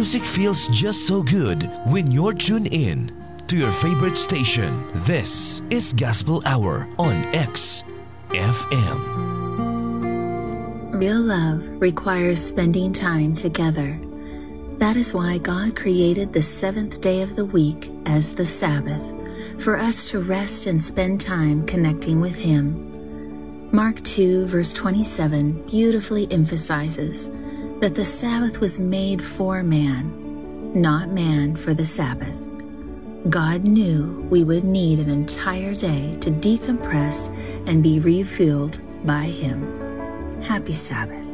Music feels just so good when you're tuned in to your favorite station. This is Gospel Hour on XFM. Real love requires spending time together. That is why God created the seventh day of the week as the Sabbath, for us to rest and spend time connecting with Him. Mark 2, verse 27 beautifully emphasizes that the Sabbath was made for man, not man for the Sabbath. God knew we would need an entire day to decompress and be refueled by Him. Happy Sabbath.